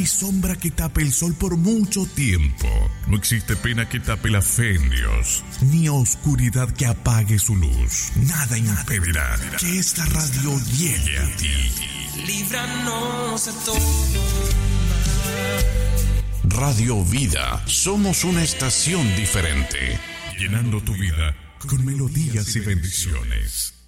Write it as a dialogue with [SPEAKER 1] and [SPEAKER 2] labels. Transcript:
[SPEAKER 1] hay sombra que tape el sol por mucho tiempo. No existe pena que tape la fe en Dios, ni oscuridad que apague su luz. Nada impedirá que esta radio llegue a ti.
[SPEAKER 2] Líbranos de todo mal.
[SPEAKER 1] Radio Vida, somos una estación diferente, llenando tu vida con melodías y bendiciones.